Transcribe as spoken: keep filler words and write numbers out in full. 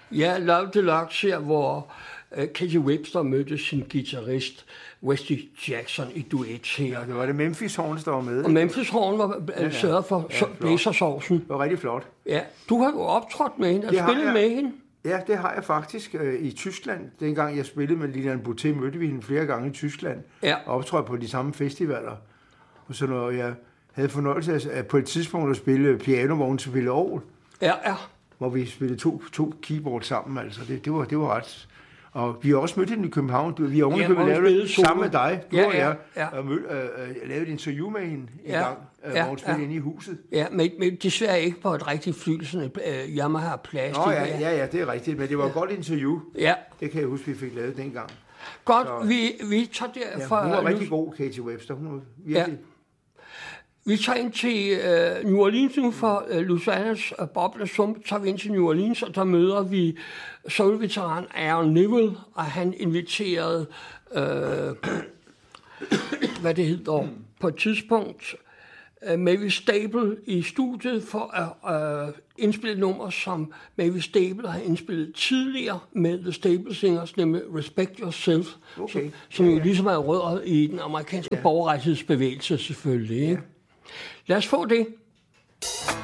Ja, Love Deluxe her, hvor uh, Katie Webster mødte sin guitarist Wesley Jackson i duet her. Ja, det var det Memphis Horn, der var med. Og Memphis Horn var ja, ja. sørget for ja, blæsersovsen. Det var rigtig flot. Ja, du har jo optrådt med hende og spillet med hende. Ja, det har jeg faktisk øh, i Tyskland. Dengang jeg spillede med Lilian Boutet, mødte vi hende flere gange i Tyskland. Ja. Og optrådte på de samme festivaler. Og så når jeg havde fornøjelse af på et tidspunkt at spille pianovogn til Ville Aarhus. Ja, ja. Hvor vi spillede to, to keyboards sammen, altså. Det, det, var, det var ret... Og vi har også mødt hende i København. Vi har ovenikøbet ja, lavet det sammen med dig. Du ja, og jeg. Ja, ja. Og mød, øh, øh, lavede et interview med hende en ja, gang, øh, ja, hvor hun spillede ja. inde i huset. Ja, men, men desværre ikke på et rigtigt fly, sådan et øh, Yamaha plastik. Nå ja, ja, ja, det er rigtigt. Men det var ja. et godt interview. Ja. Det kan jeg huske, vi fik lavet dengang. Godt, så, vi, vi tager derfra... Ja, hun var rigtig god, Katie Webster. Hun var virkelig... Ja. Vi tager ind til øh, New Orleans nu for øh, Louisianas øh, boble, så tager vi ind til New Orleans, og der møder vi soul-veteran Aaron Neville, og han inviterede, øh, hvad det hedder, på et tidspunkt, øh, Mavis Staples i studiet for at øh, indspille et nummer, som Mavis Staples har indspillet tidligere med The Staples Singers, nemlig Respect Yourself, okay. som, som jo ligesom er rødret i den amerikanske ja. borgerrettighedsbevægelse selvfølgelig. Ikke? Ja. Lad os få det.